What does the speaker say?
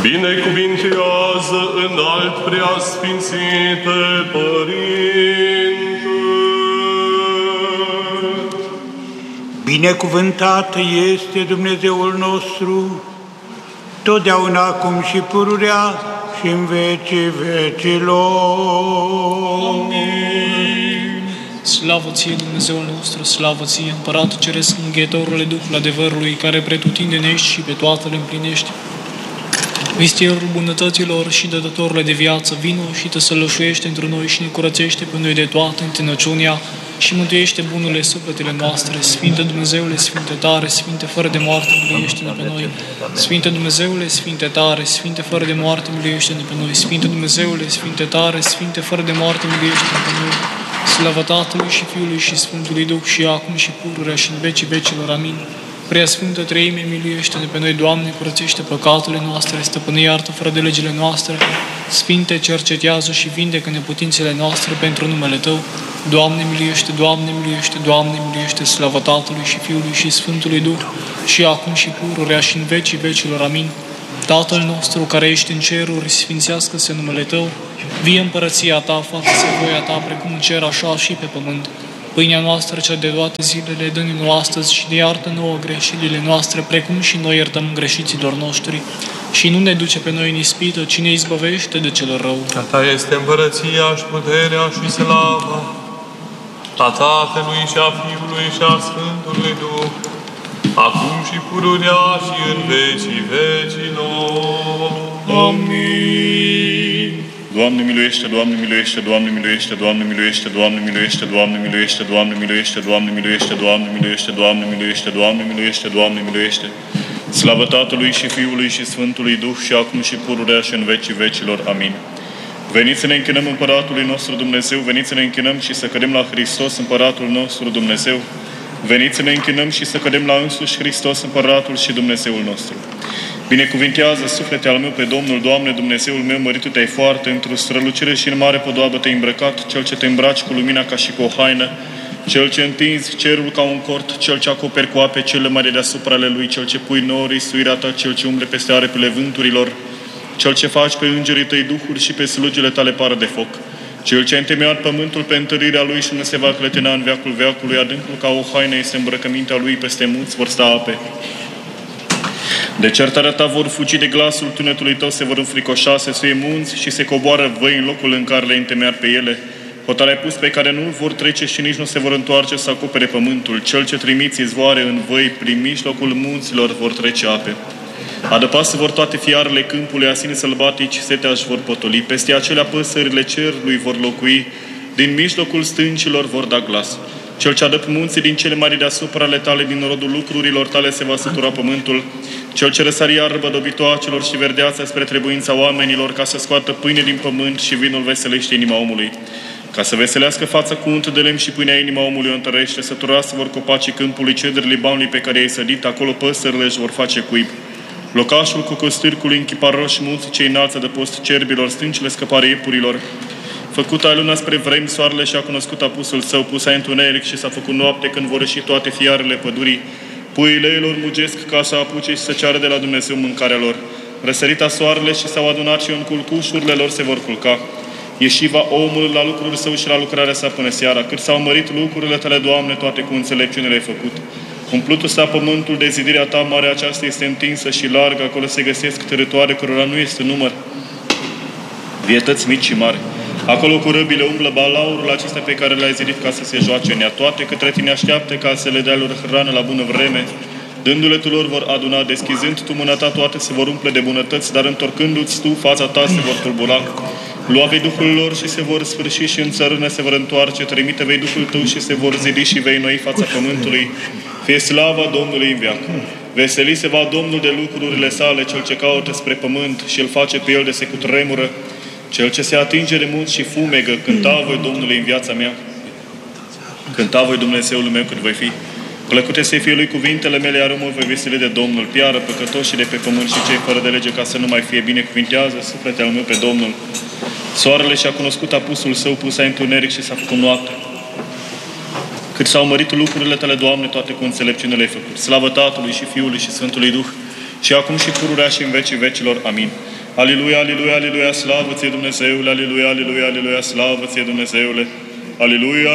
Binecuvintează înalt preasfințite Părinte. Binecuvântat este Dumnezeul nostru, totdeauna acum și pururea și în vecii vecilor. Amin. Slavă ție, Dumnezeul nostru, slavă ție, Împăratul Ceresc, Înghietorule Duhul adevărului, care pretutindeni ești și pe toate le împlinești. Vistierul bunătăților și dătătorule de viață, vino și te sălășuiește într noi și ne curățește pe noi de toată întinăciunea și mântuiește bunurile sufletele noastre. Sfinte Dumnezeule, Sfinte tare, Sfinte fără de moarte, miluiește-ne pe noi. Sfinte Dumnezeule, Sfinte tare, Sfinte fără de moarte, miluiește-ne pe noi. Sfinte Dumnezeule, Sfinte tare, Sfinte fără de moarte, miluiește-ne pe noi. Slavă Tatălui și Fiului și Sfântului Duh și acum și pururea și în vecii vecilor. Amin. Prea Sfântă Treime, miluiește-ne pe noi, Doamne, curățește păcatele noastre, stăpâne, iartă fără de legile noastre, Sfinte, cercetează și vindecă neputințele noastre pentru numele Tău. Doamne, miluiește, Doamne, miluiește, Doamne, miluiește, slavă Tatălui și Fiului și Sfântului Duh, și acum și pururea și în vecii vecilor. Amin. Tatăl nostru care ești în ceruri, sfințească-se numele Tău, vie împărăția Ta, facă-se voia Ta, precum în cer, așa și pe pământ. Pâinea noastră cea de toate zilele, dă-ne-o astăzi și ne iartă nouă greșelile noastre, precum și noi iertăm greșiților noștri. Și nu ne duce pe noi în ispită, ci ne izbăvește de cel rău. A Ta este împărăția și puterea și slava, a Tatălui și a Fiului și a Sfântului Duh, acum și pururea și în vecii vecilor. Amin. Doamne miluiește, Doamne miluiește, Doamne miluiește, Doamne miluiește, Doamne miluiește, Doamne miluiește, Doamne miluiește, Doamne miluiește, Doamne miluiește, Doamne miluiește, Doamne miluiește, Doamne miluiește. Slavă Tatălui și Fiului și Sfântului Duh și acum și pururea și în vecii vecilor. Amin. Veniți să ne închinăm Împăratului nostru Dumnezeu, veniți să ne închinăm și să cădem la Hristos, Împăratul nostru Dumnezeu. Veniți să ne închinăm și să cădem la însuși Hristos, Împăratul și Dumnezeul nostru. Binecuvintează, suflete al meu, pe Domnul, Doamne, Dumnezeul meu, măritu te-ai foarte, într-o strălucire și în mare podoabă te-ai îmbrăcat, Cel ce te îmbraci cu lumina ca și cu o haină, Cel ce întinzi cerul ca un cort, Cel ce acoperi cu ape cele mai de deasupra ale Lui, Cel ce pui norii suirea Ta, Cel ce umble peste aripile vânturilor, Cel ce faci pe îngerii Tăi duhuri și pe slugile Tale pară de foc, Cel ce a întemeiat pământul pe întărirea Lui și nu se va clătina în veacul veacului, adâncul ca o haină este îmbrăcămintea Lui, peste munți vor sta ape. De certarea Ta vor fugi de glasul tunetului Tău, se vor înfricoșa, se suie munți și se coboară văi în locul în care le-ai întemeiat pe ele. Hotare ai pus pe care nu vor trece și nici nu se vor întoarce să acopere pământul. Cel ce trimiți izvoare în văi, prin mijlocul munților vor trece ape. Adăpase vor toate fiarele câmpului, asine sălbatici, setea își vor potoli. Peste acelea păsările cerului vor locui, din mijlocul stâncilor vor da glas. Cel ce adăp munții din cele mari deasupra ale Tale, din rodul lucrurilor Tale se va sătura pământul. Cel ce răsari iarbă dobitoacelor și verdeața spre trebuința oamenilor, ca să scoată pâine din pământ și vinul veselește inima omului. Ca să veselească fața cu unt de lemn și pâinea inima omului o întărește, săturase vor copacii câmpului, cedrii Libanului pe care i-ai sădit, acolo păsările își vor face cuib. Locașul cu costârcului închipar roși, munții cei înalți de post cerbilor, stâncile scăpare iepurilor. Făcut ai luna spre vremi, soarele și-a cunoscut apusul său, pus ai întuneric și s-a făcut noapte când vor ieși toate fiarele pădurii. Puiile lor mugesc ca să apuce și să ceară de la Dumnezeu mâncarea lor. Răsărita soarele și s-au adunat și în culcușurile lor se vor culca. Ieși va omul la lucrul său și la lucrarea sa până seara. Cât s-au mărit lucrurile Tale, Doamne, toate cu înțelepciune le-ai făcut. Umplutul s-a pământul de zidirea Ta, marea aceasta este întinsă și largă, acolo se găsesc tărătoare cărora nu este număr. Vietăți mici și mari. Acolo cu răbile umblă balaurul acesta pe care le-ai zidit ca să se joace în ea. Toate către Tine așteaptă ca să le dea lor hrană la bună vreme. Dându-le Tu lor vor aduna, deschizând Tu mâna Ta, toate se vor umple de bunătăți, dar întorcându-ți Tu fața Ta se vor tulbura. Lua vei Duhul lor și se vor sfârși și în țărână se vor întoarce. Trimite vei Duhul Tău și se vor zidi și vei noi fața pământului. Fie slava Domnului în veac. Veseli se va Domnul de lucrurile sale, Cel ce caută spre pământ și îl face pe el de se cutremură. Cel ce se atinge de munți și fumegă, cânta voi Domnului în viața mea. Cânta voi Dumnezeul meu cât voi fi. Plăcute să fie Lui cuvintele mele, iar omul voi veseli de Domnul. Piară păcătoșii de pe pământ și cei fără de lege, ca să nu mai fie. Binecuvintează suflete al meu pe Domnul. Soarele și-a cunoscut apusul său, pus ai întuneric și s-a făcut noapte. Cât s-au mărit lucrurile Tale, Doamne, toate cu înțelepciune le-ai făcut. Slavă Tatălui și Fiului și Sfântului Duh, și acum și pururea și în vecii vecilor. Amin. Aleluia, aleluia, aleluia, slavă ție Dumnezeule, aleluia, aleluia, aleluia, slavă ție Dumnezeule, aleluia.